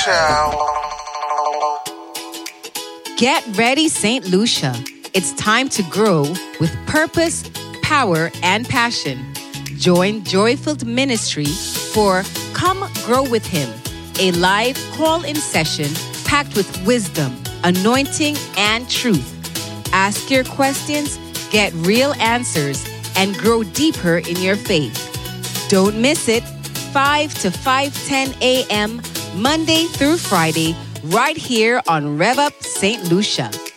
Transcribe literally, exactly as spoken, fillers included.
Lucia. Get ready, Saint Lucia. It's time to grow with purpose, power, and passion. Join Joy-Filled Ministry for Come Grow with Him, a live call-in session packed with wisdom, anointing, and truth. Ask your questions, get real answers, and grow deeper in your faith. Don't miss it. five to five ten a.m. Monday through Friday, right here on Rev Up Saint Lucia.